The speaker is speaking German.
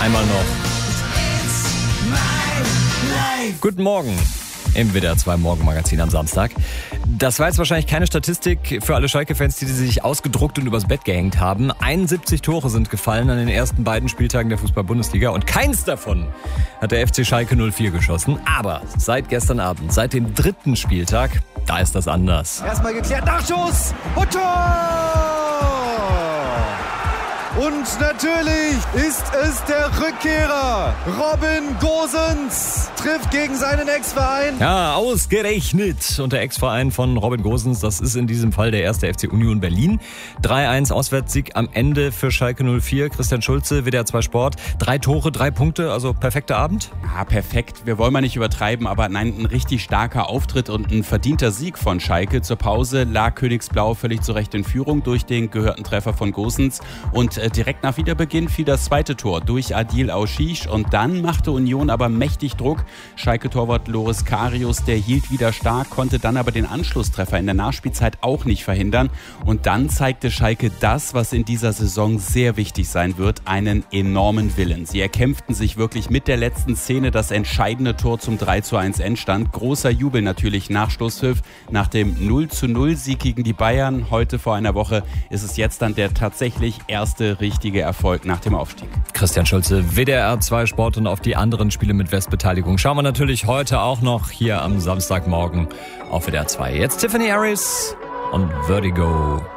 einmal noch. Guten Morgen im WDR 2 Morgenmagazin am Samstag. Das war jetzt wahrscheinlich keine Statistik für alle Schalke-Fans, die sich ausgedruckt und übers Bett gehängt haben. 71 Tore sind gefallen an den ersten beiden Spieltagen der Fußball-Bundesliga und keins davon hat der FC Schalke 04 geschossen. Aber seit gestern Abend, seit dem 3. Spieltag, da ist das anders. Erstmal geklärt, Nachschuss und Tor! Und natürlich ist es der Rückkehrer. Robin Gosens trifft gegen seinen Ex-Verein. Ja, ausgerechnet. Und der Ex-Verein von Robin Gosens, das ist in diesem Fall der 1. FC Union Berlin. 3-1 Auswärtssieg am Ende für Schalke 04. Christian Schulze, WDR 2 Sport. 3 Tore, 3 Punkte, also perfekter Abend? Ja, perfekt. Wir wollen mal nicht übertreiben, aber nein, ein richtig starker Auftritt und ein verdienter Sieg von Schalke. Zur Pause lag Königsblau völlig zu Recht in Führung durch den gehörten Treffer von Gosens. Und direkt nach Wiederbeginn fiel das zweite Tor durch Adil Auschisch und dann machte Union aber mächtig Druck. Schalke-Torwart Loris Karius, der hielt wieder stark, konnte dann aber den Anschlusstreffer in der Nachspielzeit auch nicht verhindern. Und dann zeigte Schalke das, was in dieser Saison sehr wichtig sein wird, einen enormen Willen. Sie erkämpften sich wirklich mit der letzten Szene das entscheidende Tor zum 3:1 Endstand. Großer Jubel natürlich nach Schlusspfiff, nach dem 0:0 Sieg gegen die Bayern. Heute vor einer Woche ist es jetzt dann der tatsächlich erste richtige Erfolg nach dem Aufstieg. Christian Schulze, WDR 2 Sport, und auf die anderen Spiele mit Westbeteiligung schauen wir natürlich heute auch noch hier am Samstagmorgen auf WDR 2. Jetzt Tiffany Harris und Vertigo.